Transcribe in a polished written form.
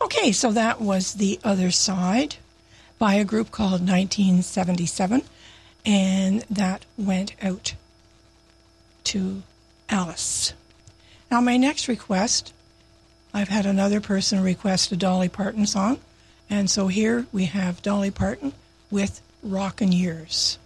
Okay, so that was The Other Side by a group called 1977, and that went out to Alice. Now, my next request, I've had another person request a Dolly Parton song, and so here we have Dolly Parton with Rockin' Years.